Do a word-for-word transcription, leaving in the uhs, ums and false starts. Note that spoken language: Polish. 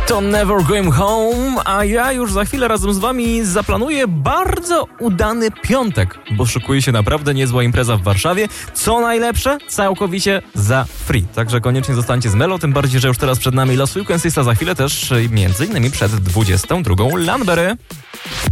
To Never Going Home, a ja już za chwilę razem z wami zaplanuję bardzo udany piątek, bo szykuje się naprawdę niezła impreza w Warszawie. Co najlepsze, całkowicie za free. Także koniecznie zostańcie z Melo, tym bardziej, że już teraz przed nami Los Weekends, a za chwilę też między innymi przed dwudziestą drugą Lanbery.